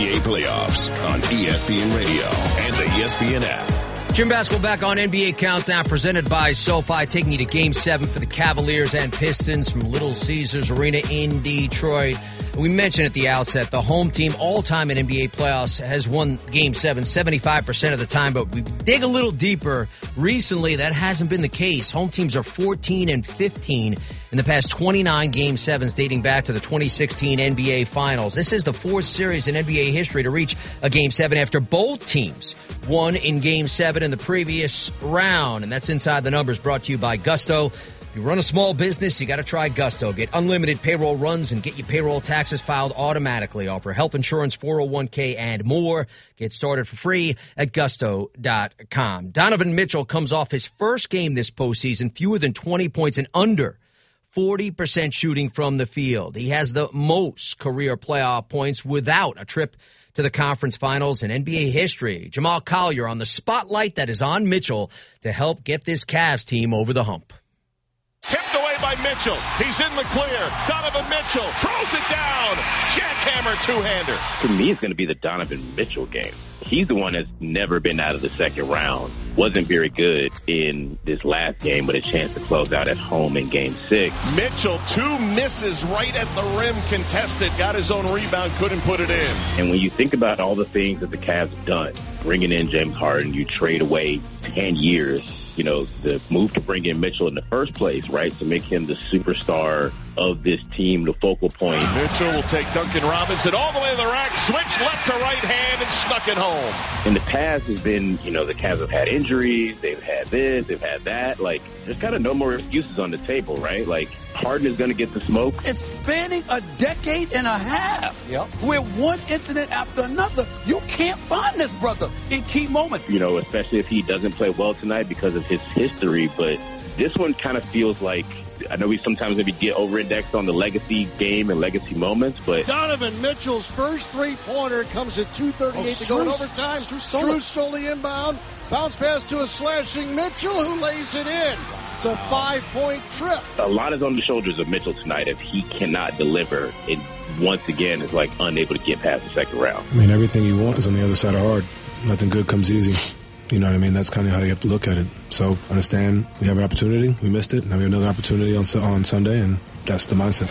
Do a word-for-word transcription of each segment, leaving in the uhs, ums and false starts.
N B A playoffs on E S P N Radio and the E S P N app. Jim Basketball back on N B A Countdown, presented by SoFi, taking you to Game seven for the Cavaliers and Pistons from Little Caesars Arena in Detroit. We mentioned at the outset, the home team all-time in N B A playoffs has won Game seven seventy-five percent of the time, but we dig a little deeper. Recently, that hasn't been the case. Home teams are fourteen and fifteen in the past twenty-nine Game sevens dating back to the twenty sixteen N B A Finals. This is the fourth series in N B A history to reach a Game seven after both teams won in Game seven in the previous round. And that's Inside the Numbers, brought to you by Gusto. If you run a small business, you got to try Gusto. Get unlimited payroll runs and get your payroll taxes filed automatically. Offer health insurance, four oh one k, and more. Get started for free at gusto dot com. Donovan Mitchell comes off his first game this postseason, fewer than twenty points and under forty percent shooting from the field. He has the most career playoff points without a trip to the conference finals in N B A history. Jamal Collier on the spotlight that is on Mitchell to help get this Cavs team over the hump. Tipped away by Mitchell. He's in the clear. Donovan Mitchell throws it down. Jackhammer two-hander. For me, it's going to be the Donovan Mitchell game. He's the one that's never been out of the second round. Wasn't very good in this last game, but a chance to close out at home in game six. Mitchell, two misses right at the rim contested. Got his own rebound, couldn't put it in. And when you think about all the things that the Cavs have done, bringing in James Harden, you trade away ten years. You know, the move to bring in Mitchell in the first place, right, to make him the superstar of this team, the focal point. Mitchell will take Duncan Robinson all the way to the rack, switch left to right hand, and snuck it home. In the past, has been, you know, the Cavs have had injuries, they've had this, they've had that. Like, there's kind of no more excuses on the table, right? Like, Harden is going to get the smoke. It's spanning a decade and a half. Yep. With one incident after another. You can't find this brother in key moments. You know, especially if he doesn't play well tonight because of his history. But this one kind of feels like, I know we sometimes maybe get over-indexed on the legacy game and legacy moments, but Donovan Mitchell's first three-pointer comes at two thirty-eight oh, to go in Strus. overtime. Strus stole, Strus stole the inbound. Bounce pass to a slashing Mitchell, who lays it in. It's a five-point trip. A lot is on the shoulders of Mitchell tonight if he cannot deliver. It once again is like unable to get past the second round. I mean, everything you want is on the other side of hard. Nothing good comes easy. You know what I mean? That's kind of how you have to look at it. So understand we have an opportunity. We missed it. Now we have another opportunity on on Sunday, and that's the mindset.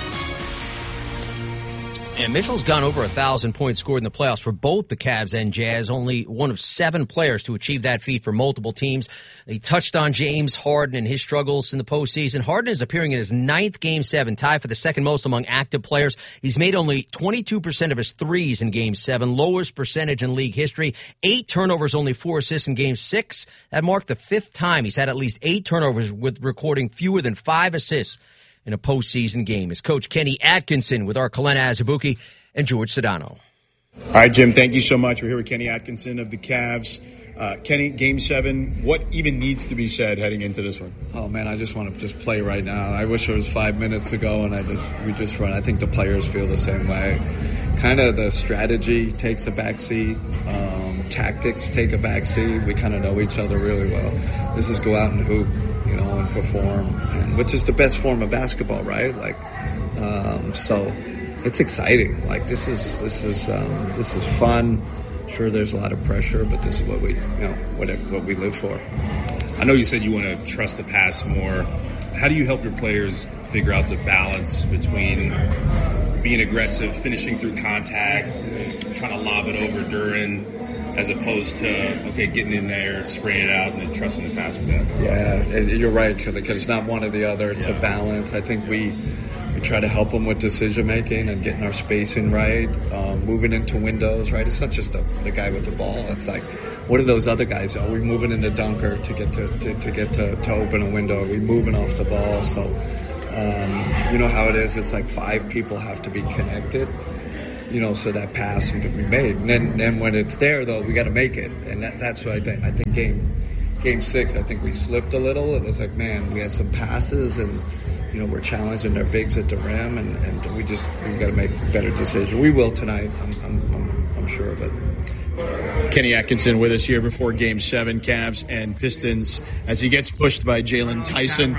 And Mitchell's gone over a thousand points scored in the playoffs for both the Cavs and Jazz. Only one of seven players to achieve that feat for multiple teams. They touched on James Harden and his struggles in the postseason. Harden is appearing in his ninth Game seven, tied for the second most among active players. He's made only twenty-two percent of his threes in Game seven, lowest percentage in league history. Eight turnovers, only four assists in Game six. That marked the fifth time he's had at least eight turnovers, with recording fewer than five assists in a postseason game. Is Coach Kenny Atkinson with our Kalena Azubuike and George Sedano. All right, Jim, thank you so much. We're here with Kenny Atkinson of the Cavs. Uh, Kenny, game seven, what even needs to be said heading into this one? Oh, man, I just want to just play right now. I wish it was five minutes ago and I just we just run. I think the players feel the same way. Kind of the strategy takes a backseat. Um, tactics take a backseat. We kind of know each other really well. This is go out and hoop, you know, and perform, and which is the best form of basketball, right? Like, um, so it's exciting. Like this is this is um, this is fun. Sure, there's a lot of pressure, but this is what we, you know, what what we live for. I know you said you want to trust the pass more. How do you help your players figure out the balance between being aggressive, finishing through contact, trying to lob it over during, as opposed to, okay, getting in there, spraying it out, and then trusting the pass with that? Yeah, you're right, because it's not one or the other. It's yeah. a balance. I think we we try to help them with decision making and getting our spacing right, um, moving into windows, right? It's not just a, the guy with the ball. It's like, what are those other guys? Are we moving into dunker to get to, to, to get to, to open a window? Are we moving off the ball? So, um, you know how it is. It's like five people have to be connected, you know, so that pass can be made. And then, then when it's there, though, we got to make it. And that, that's what I think. I think game, game six, I think we slipped a little. It was like, man, we had some passes and, you know, we're challenging their bigs at the rim, and, and we just, we got to make better decisions. We will tonight. I'm, I'm, I'm, I'm sure of it. Kenny Atkinson with us here before Game seven, Cavs and Pistons, as he gets pushed by Jalen Tyson.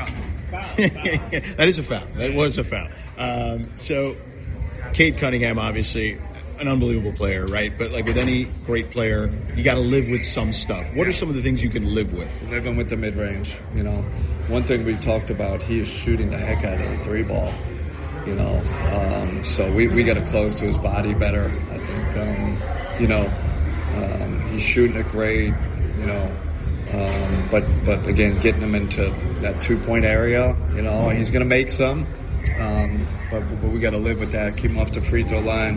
That is a foul. That was a foul. Um, so, Cade Cunningham, obviously, an unbelievable player, right? But like with any great player, you got to live with some stuff. What are some of the things you can live with? Living with the mid-range, you know. One thing we've talked about, he is shooting the heck out of the three ball, you know. Um, so we, we got to close to his body better. I think, um, you know, um, he's shooting it great, you know. Um, but, but again, getting him into that two-point area, you know, he's going to make some. Um, but, but we got to live with that, keep him off the free throw line.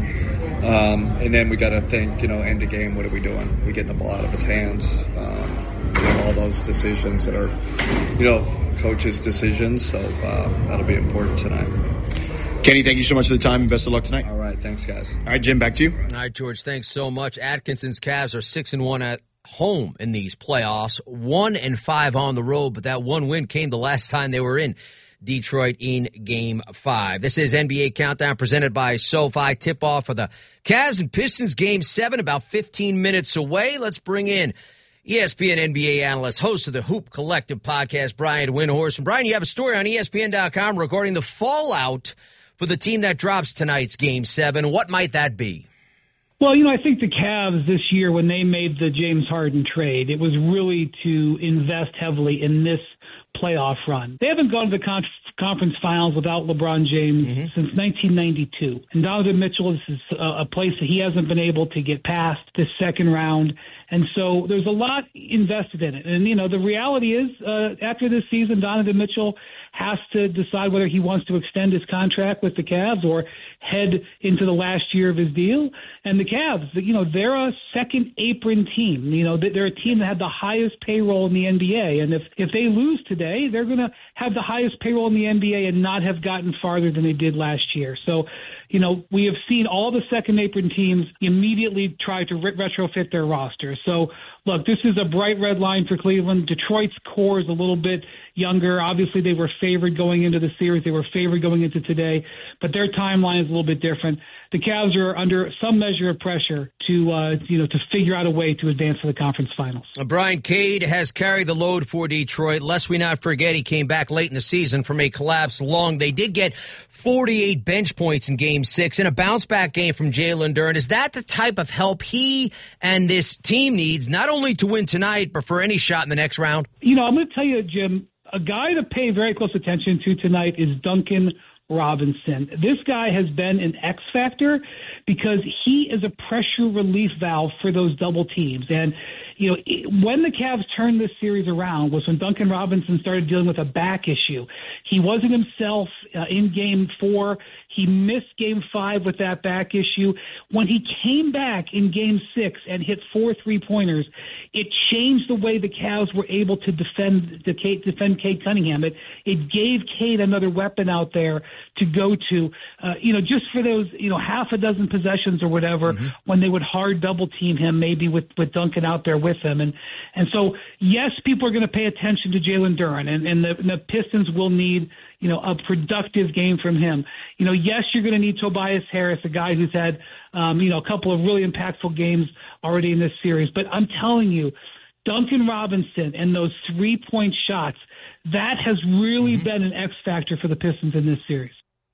Um, and then we got to think, you know, end the game, what are we doing? We getting the ball out of his hands. Um, you know, all those decisions that are, you know, coaches' decisions. So uh, that'll be important tonight. Kenny, thank you so much for the time and best of luck tonight. All right, thanks, guys. All right, Jim, back to you. All right, George, thanks so much. Atkinson's Cavs are six and one at home in these playoffs, one and five on the road, but that one win came the last time they were in Detroit in Game five. This is N B A Countdown presented by SoFi. Tip-off for the Cavs and Pistons Game seven, about fifteen minutes away. Let's bring in E S P N N B A analyst, host of the Hoop Collective podcast, Brian Windhorst. And Brian, you have a story on E S P N dot com regarding the fallout for the team that drops tonight's Game seven. What might that be? Well, you know, I think the Cavs this year, when they made the James Harden trade, it was really to invest heavily in this playoff run. They haven't gone to the con- conference finals without LeBron James mm-hmm. since nineteen ninety-two. And Donovan Mitchell, this is a, a place that he hasn't been able to get past this second round. And so there's a lot invested in it. And, you know, the reality is uh, after this season, Donovan Mitchell has to decide whether he wants to extend his contract with the Cavs or head into the last year of his deal. And the Cavs, you know, they're a second apron team. You know, they're a team that had the highest payroll in the N B A. And if, if they lose today, they're going to have the highest payroll in the N B A and not have gotten farther than they did last year. So, you know, we have seen all the second apron teams immediately try to re- retrofit their roster. So, look, this is a bright red line for Cleveland. Detroit's core is a little bit younger. Obviously, they were favored going into the series. They were favored going into today, but their timeline is a little bit different. The Cavs are under some measure of pressure to, uh, you know, to figure out a way to advance to the conference finals. Brian Cade has carried the load for Detroit. Lest we not forget, he came back late in the season from a collapsed lung. They did get forty-eight bench points in Game Six and a bounce-back game from Jalen Duren. Is that the type of help he and this team needs, not only to win tonight, but for any shot in the next round? You know, I'm going to tell you, Jim, a guy to pay very close attention to tonight is Duncan Robinson. This guy has been an X factor because he is a pressure relief valve for those double teams. And, you know, when the Cavs turned this series around was when Duncan Robinson started dealing with a back issue. He wasn't himself uh, in game four. He missed game five with that back issue. When he came back in game six and hit four three-pointers, it changed the way the Cavs were able to defend the defend Cade Cunningham. It, it gave Cade another weapon out there to go to, uh, you know, just for those, you know, half a dozen possessions or whatever, mm-hmm. when they would hard double team him, maybe with, with Duncan out there with him. And, and so, yes, people are going to pay attention to Jalen Duren, and, and, the, and the Pistons will need, you know, a productive game from him. You know, yes, you're going to need Tobias Harris, a guy who's had, um, you know, a couple of really impactful games already in this series. But I'm telling you, Duncan Robinson and those three-point shots, that has really mm-hmm. been an X factor for the Pistons in this series.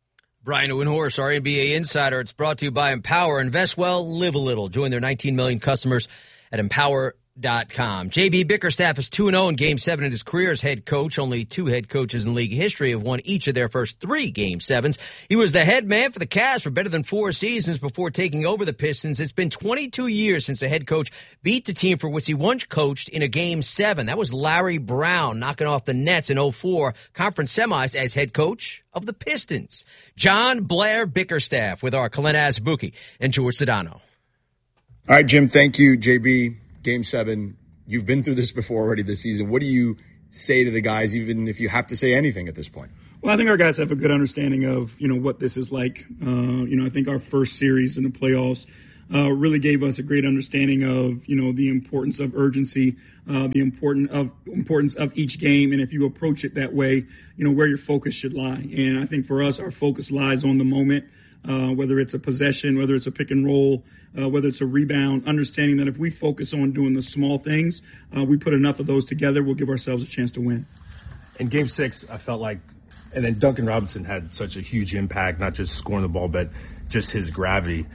Brian Windhorst, our N B A insider. It's brought to you by Empower. Invest well, live a little. Join their nineteen million customers at Empower dot com. J B Bickerstaff is two and oh in Game seven in his career as head coach. Only two head coaches in league history have won each of their first three Game sevens. He was the head man for the Cavs for better than four seasons before taking over the Pistons. It's been twenty-two years since a head coach beat the team for which he once coached in a Game seven. That was Larry Brown knocking off the Nets in oh four conference semis as head coach of the Pistons. John Blair Bickerstaff with our Colin Asbuki and George Sedano. All right, Jim, thank you, J B. Game seven, you've been through this before already this season. What do you say to the guys, even if you have to say anything at this point? Well, I think our guys have a good understanding of, you know, what this is like. Uh, you know, I think our first series in the playoffs uh, really gave us a great understanding of, you know, the importance of urgency, uh, the important of importance of each game. And if you approach it that way, you know, where your focus should lie. And I think for us, our focus lies on the moment. Uh, whether it's a possession, whether it's a pick and roll, uh, whether it's a rebound, understanding that if we focus on doing the small things, uh, we put enough of those together, we'll give ourselves a chance to win. In Game six, I felt like, and then Duncan Robinson had such a huge impact, not just scoring the ball, but just his gravity.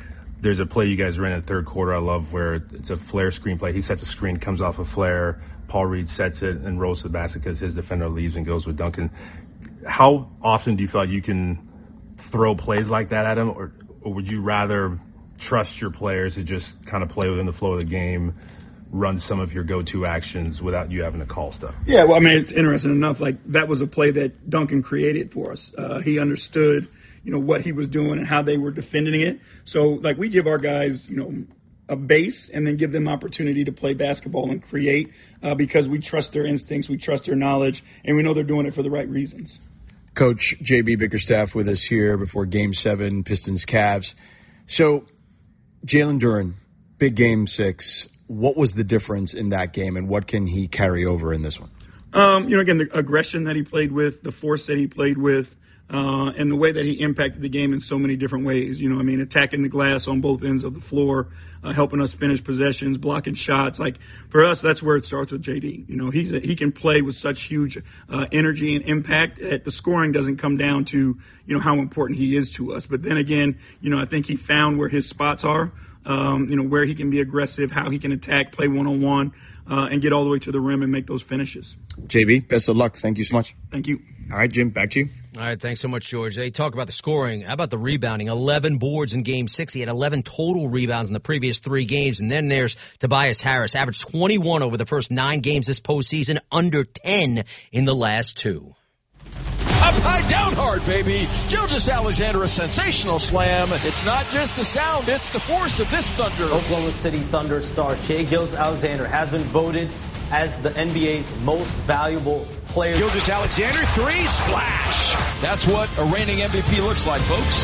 there's a play you guys ran in the third quarter I love where it's a flare screen play. He sets a screen, comes off a flare. Paul Reed sets it and rolls to the basket because his defender leaves and goes with Duncan. How often do you feel like you can throw plays like that at him, or, or would you rather trust your players to just kind of play within the flow of the game, run some of your go-to actions without you having to call stuff? Yeah, well, I mean, it's interesting enough. Like, that was a play that Duncan created for us. Uh, he understood, you know, what he was doing and how they were defending it. So, like, we give our guys, you know, a base and then give them opportunity to play basketball and create uh, because we trust their instincts, we trust their knowledge, and we know they're doing it for the right reasons. Coach J B Bickerstaff with us here before Game seven, Pistons-Cavs. So, Jalen Duren, big Game six. What was the difference in that game, and what can he carry over in this one? Um, you know, again, the aggression that he played with, the force that he played with, Uh, and the way that he impacted the game in so many different ways. You know, I mean, attacking the glass on both ends of the floor, uh, helping us finish possessions, blocking shots. Like, for us, that's where it starts with J D. You know, he's a, he can play with such huge uh, energy and impact that the scoring doesn't come down to, you know, how important he is to us. But then again, you know, I think he found where his spots are, um, you know, where he can be aggressive, how he can attack, play one-on-one, uh, and get all the way to the rim and make those finishes. J B, best of luck. Thank you so much. Thank you. All right, Jim, back to you. All right, thanks so much, George. They talk about the scoring. How about the rebounding? eleven boards in Game six. He had eleven total rebounds in the previous three games. And then there's Tobias Harris, averaged twenty-one over the first nine games this postseason, under ten in the last two. Up high, down hard, baby. Gilgeous-Alexander, a sensational slam. It's not just the sound, it's the force of this Thunder. Oklahoma City Thunder star Shai Gilgeous-Alexander has been voted as the N B A's most valuable player. Gilgeous-Alexander, three, splash. That's what a reigning M V P looks like, folks.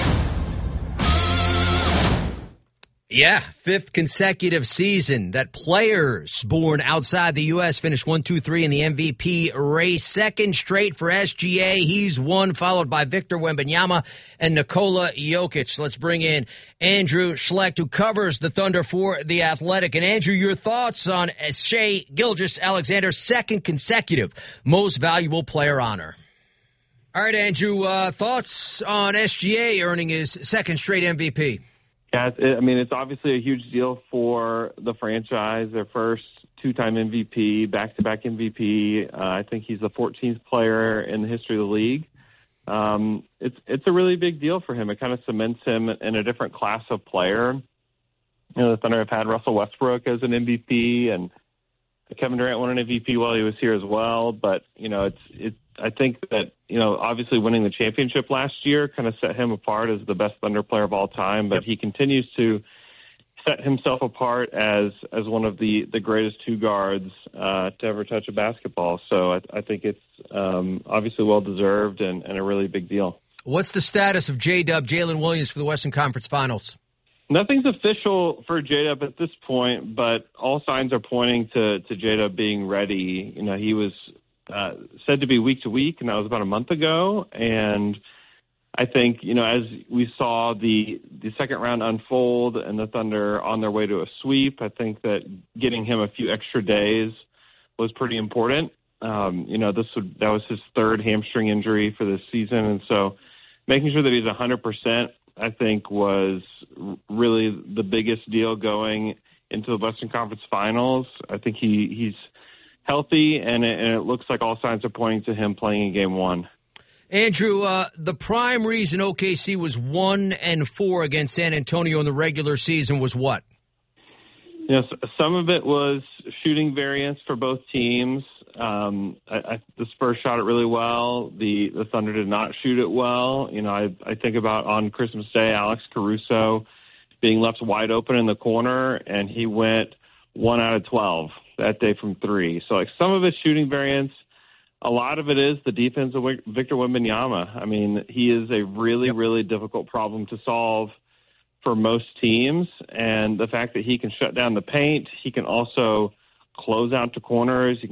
Yeah, fifth consecutive season that players born outside the U S finished one, two, three in the M V P race. Second straight for S G A. He's one, followed by Victor Wembanyama and Nikola Jokic. Let's bring in Andrew Schlecht, who covers the Thunder for The Athletic. And Andrew, your thoughts on Shai Gilgeous-Alexander's second consecutive most valuable player honor? All right, Andrew, uh, thoughts on S G A earning his second straight M V P? Yeah, it, I mean, it's obviously a huge deal for the franchise. Their first two-time M V P, back-to-back M V P. Uh, I think he's the fourteenth player in the history of the league. Um, it's it's a really big deal for him. It kind of cements him in a different class of player. You know, the Thunder have had Russell Westbrook as an M V P, and Kevin Durant won an M V P while he was here as well. But you know, it's it. I think that, you know, obviously winning the championship last year kind of set him apart as the best Thunder player of all time, but he continues to set himself apart as as one of the, the greatest two guards uh, to ever touch a basketball. So I, I think it's um, obviously well-deserved and, and a really big deal. What's the status of J-Dub, Jalen Williams, for the Western Conference Finals? Nothing's official for J-Dub at this point, but all signs are pointing to, to J-Dub being ready. You know, he was Uh, said to be week to week, and that was about a month ago. And I think, you know, as we saw the the second round unfold and the Thunder on their way to a sweep, I think that getting him a few extra days was pretty important. Um, you know, this would, that was his third hamstring injury for this season, and so making sure that he's one hundred percent, I think, was really the biggest deal going into the Western Conference Finals. I think he he's healthy, and it, and it looks like all signs are pointing to him playing in game one. Andrew, uh, the prime reason O K C was one and four against San Antonio in the regular season was what? You know, some of it was shooting variance for both teams. Um, I, I, the Spurs shot it really well. The the Thunder did not shoot it well. You know, I, I think about on Christmas Day, Alex Caruso being left wide open in the corner, and he went one out of twelve that day from three. So, like, some of it's shooting variance. A lot of it is the defense of Victor Wembanyama. I mean, he is a really, yep. really difficult problem to solve for most teams. And the fact that he can shut down the paint, he can also close out to corners. He can